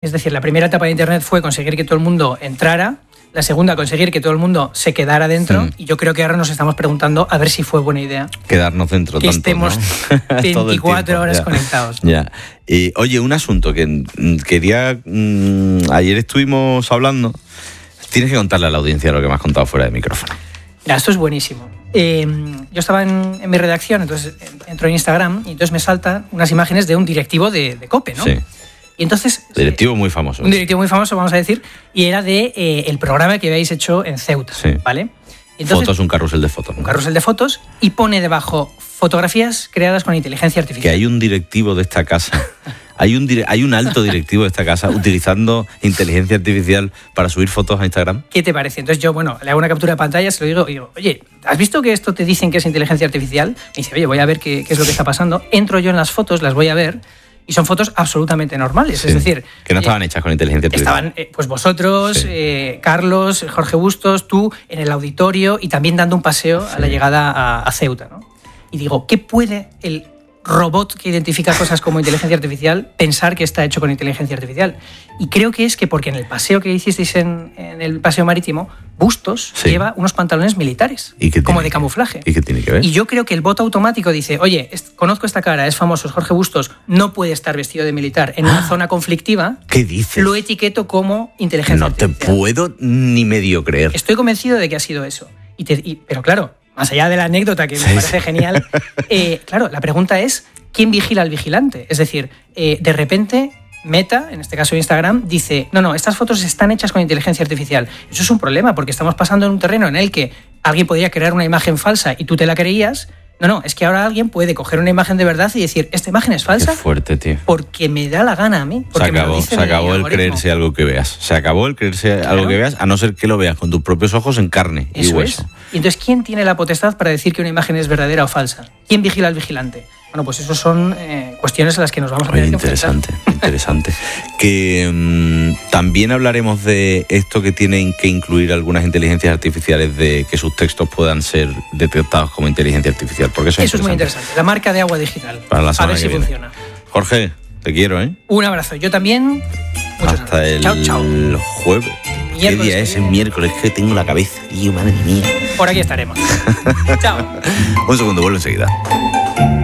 Es decir, la primera etapa de Internet fue conseguir que todo el mundo entrara, la segunda conseguir que todo el mundo se quedara dentro, y yo creo que ahora nos estamos preguntando a ver si fue buena idea quedarnos dentro que tanto, estemos ¿no? 24 horas ya, conectados. Ya. Oye, un asunto que quería... ayer estuvimos hablando. Tienes que contarle a la audiencia lo que me has contado fuera de micrófono. Mira, esto es buenísimo. Yo estaba en mi redacción, entonces entro en Instagram y entonces me saltan unas imágenes de un directivo de COPE, ¿no? Sí. Y entonces... Directivo muy famoso. Un directivo muy famoso, vamos a decir, y era de el programa que habéis hecho en Ceuta, sí. ¿vale? Entonces, fotos, un carrusel de fotos. Un carrusel de fotos, y pone debajo fotografías creadas con inteligencia artificial. Que hay un directivo de esta casa... Hay un alto directivo de esta casa utilizando inteligencia artificial para subir fotos a Instagram. ¿Qué te parece? Entonces yo, le hago una captura de pantalla, se lo digo y digo, oye, ¿has visto que esto te dicen que es inteligencia artificial? Me dice, oye, voy a ver qué es lo que está pasando. Entro yo en las fotos, las voy a ver, y son fotos absolutamente normales. Sí, es decir... Que no estaban hechas con inteligencia artificial. Estaban, pues vosotros, sí. Carlos, Jorge Bustos, tú, en el auditorio, y también dando un paseo a la llegada a Ceuta, ¿no? Y digo, ¿qué puede el robot que identifica cosas como inteligencia artificial pensar que está hecho con inteligencia artificial? Y creo que es que porque en el paseo que hicisteis en el paseo marítimo, Bustos lleva unos pantalones militares, como de camuflaje. ¿Y qué tiene que ver? Y yo creo que el bot automático dice, oye, conozco esta cara, es famoso, es Jorge Bustos, no puede estar vestido de militar en una zona conflictiva. ¿Qué dices? Lo etiqueto como inteligencia artificial. No te puedo ni medio creer. Estoy convencido de que ha sido eso. Pero claro, más allá de la anécdota, que me parece genial, claro, la pregunta es, ¿quién vigila al vigilante? Es decir, de repente Meta, en este caso Instagram, dice, no, estas fotos están hechas con inteligencia artificial. Eso es un problema, porque estamos pasando en un terreno en el que alguien podría crear una imagen falsa y tú te la creías. No, es que ahora alguien puede coger una imagen de verdad y decir, esta imagen es falsa. Qué fuerte, tío. Porque me da la gana a mí. Se acabó el creerse algo que veas. Se acabó el creerse algo que veas, a no ser que lo veas con tus propios ojos en carne y hueso. Y entonces, ¿quién tiene la potestad para decir que una imagen es verdadera o falsa? ¿Quién vigila al vigilante? Bueno, pues eso son cuestiones a las que nos vamos a tener que enfrentar. Interesante. Que también hablaremos de esto que tienen que incluir algunas inteligencias artificiales, de que sus textos puedan ser detectados como inteligencia artificial. Porque eso es muy interesante. La marca de agua digital. Para la semana a ver si viene. Funciona. Jorge, te quiero, ¿eh? Un abrazo. Yo también. Hasta el jueves. ¿Qué día es? El miércoles, que tengo la cabeza. Y madre mía. Por aquí estaremos. Chao. Un segundo, vuelvo enseguida.